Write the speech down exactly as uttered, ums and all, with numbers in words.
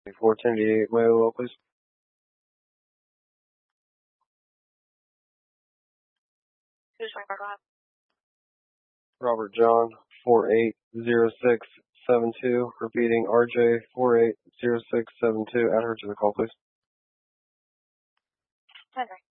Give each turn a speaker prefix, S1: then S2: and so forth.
S1: four ten eight, my O L, please.
S2: Who's my card on?
S1: Robert John, four eight zero six seven two, repeating R J, four eight zero six seven two, add her to the call, please.
S2: Henry.